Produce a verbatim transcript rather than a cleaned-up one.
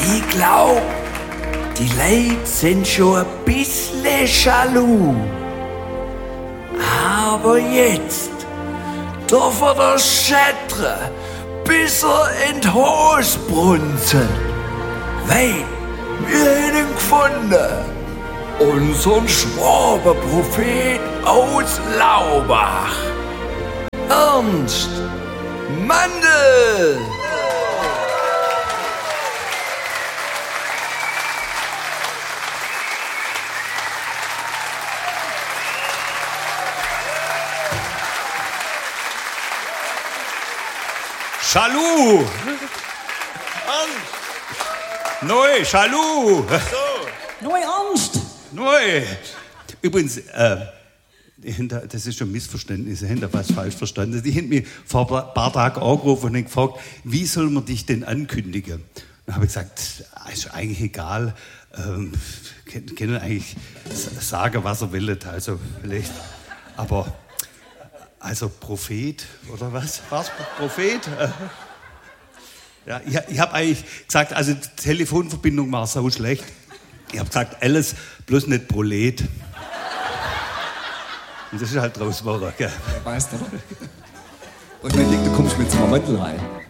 Ich glaub, die Leute sind schon ein bisschen jaloux. Aber jetzt darf er das schättere, bis er in die Hose brunzen. Weil, wir haben ihn gefunden. Unseren Schwabenprophet aus Laubach. Ernst Mandl. Schalou! Neu, Schalou! So. Neu Ernst! Neu! Übrigens, äh, das ist schon ein Missverständnis, ich habe was falsch verstanden. Die haben mich vor ein paar Tagen angerufen und haben gefragt, wie soll man dich denn ankündigen? Dann habe ich gesagt, ist eigentlich egal, ähm, können eigentlich sagen, was er will, also vielleicht, aber... Also Prophet, oder was? War's Prophet? Ja, ich, ich habe eigentlich gesagt, also die Telefonverbindung war so schlecht. Ich habe gesagt, alles, bloß nicht Prolet. Und das ist halt draus geworden, gell? Ja, weißt du. Und wenn du kommst mit zum Mandl rein.